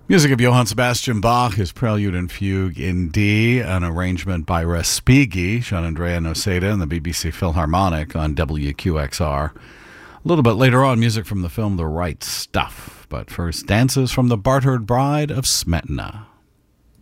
Music of Johann Sebastian Bach, his Prelude and Fugue in D, an arrangement by Respighi, Gianandrea Noseda, and the BBC Philharmonic on WQXR. A little bit later on, music from the film The Right Stuff. But first, dances from the Bartered Bride of Smetana.